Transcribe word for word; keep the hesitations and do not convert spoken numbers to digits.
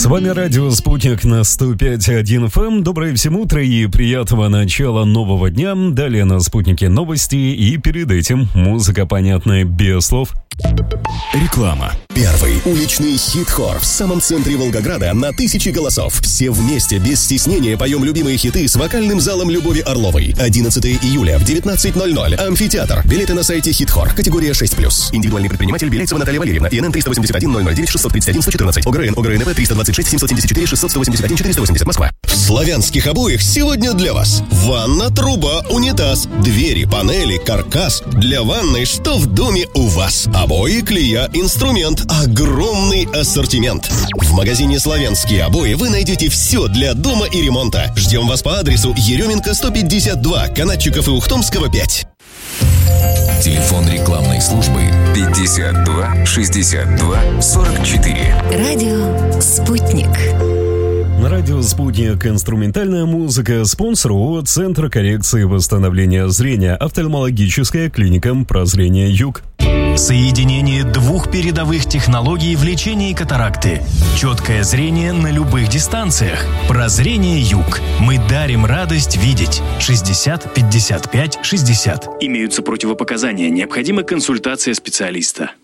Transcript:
вами радио «Спутник» на сто пять и один эф эм. Доброе всем утро и приятного начала нового дня. Далее на «Спутнике» новости и перед этим музыка, понятная без слов. Реклама. Первый уличный хит-хор в самом центре Волгограда на тысячи голосов. Все вместе, без стеснения, поем любимые хиты с вокальным залом Любови Орловой. одиннадцатого июля в девятнадцать ноль ноль. Амфитеатр. Билеты на сайте хит-хор. Категория шесть плюс. Индивидуальный предприниматель Беляйцева Наталья Валерьевна. ИНН триста восемьдесят один ноль ноль девять шестьсот тридцать один сто четырнадцать. ОГРН ОГРНП триста двадцать шесть семьсот семьдесят четыре шестьсот сто восемьдесят один четыреста восемьдесят. Москва. В славянских обоях сегодня для вас ванна, труба, унитаз, двери, панели, каркас. Для ванной, что в доме у вас. Обои, клея, инструмент. Огромный ассортимент. В магазине «Славянские обои» вы найдете все для дома и ремонта. Ждем вас по адресу Еременко сто пятьдесят два, Канатчиков и Ухтомского пять. Телефон рекламной службы пятьдесят два шестьдесят два сорок четыре. Радио «Спутник». На радио «Спутник» инструментальная музыка. Спонсор ООО «Центр коррекции и восстановления зрения». Офтальмологическая клиника «Прозрение Юг». Соединение двух передовых технологий в лечении катаракты. Четкое зрение на любых дистанциях. Прозрение Юг. Мы дарим радость видеть. шестьдесят пятьдесят пять шестьдесят. Имеются противопоказания. Необходима консультация специалиста.